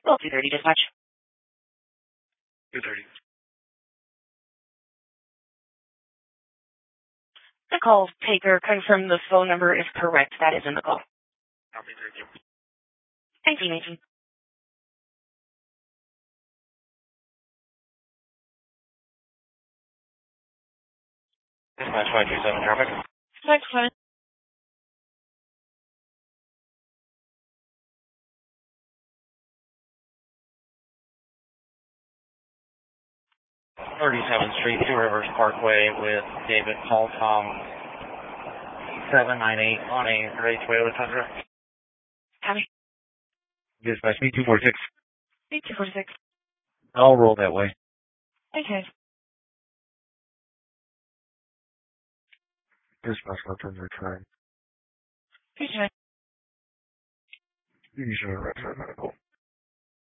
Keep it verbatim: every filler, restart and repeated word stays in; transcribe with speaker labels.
Speaker 1: Well, two thirty dispatch.
Speaker 2: two thirty.
Speaker 1: The call taker confirmed the phone number is correct. That is in the call.
Speaker 2: Copy, thank you.
Speaker 1: Thank you, Nathan.
Speaker 2: Dispatch five two seven traffic.
Speaker 1: Thanks, Simon.
Speaker 2: thirty-seventh Street, Two Rivers Parkway with David Paul Tom seven nine eight on a gray Toyota Tundra.
Speaker 1: Copy.
Speaker 2: Dispatch me two four six.
Speaker 1: Me two four six.
Speaker 2: I'll roll that way.
Speaker 1: Okay.
Speaker 2: Dispatch weapons return.
Speaker 1: Okay.
Speaker 2: Usually return medical.